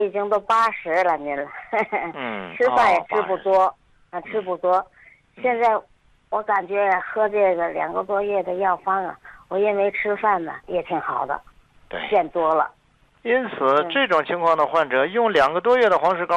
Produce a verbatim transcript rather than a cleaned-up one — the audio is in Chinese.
已经都八十了，您了， 嗯， 吃饭也哦吃不多，啊，吃不多。现在我感觉喝这个两个多月的药方啊，我因为吃饭呢也挺好的， 对， 变多了。 因此这种情况的患者用两个多月的黄石膏